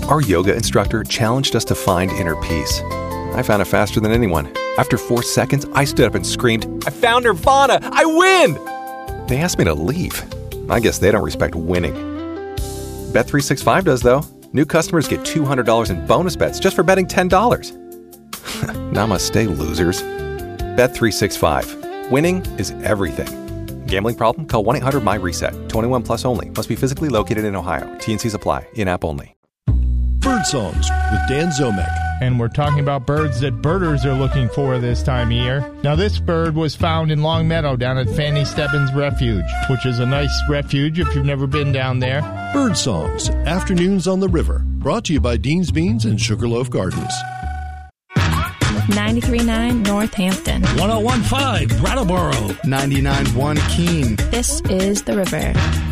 Our yoga instructor challenged us to find inner peace. I found it faster than anyone. After 4 seconds, I stood up and screamed, "I found Nirvana! I win!" They asked me to leave. I guess they don't respect winning. Bet365 does, though. New customers get $200 in bonus bets just for betting $10. Namaste, losers. Bet365. Winning is everything. Gambling problem? Call 1-800-MY-RESET. 21 plus only. Must be physically located in Ohio. T&Cs apply. In-app only. Bird Songs with Dan Zomek. And we're talking about birds that birders are looking for this time of year. Now, this bird was found in Long Meadow down at Fanny Stebbins Refuge, which is a nice refuge if you've never been down there. Bird Songs, Afternoons on the River. Brought to you by Dean's Beans and Sugarloaf Gardens. 93.9 Northampton. 101.5 Brattleboro. 99.1 Keene. This is The River.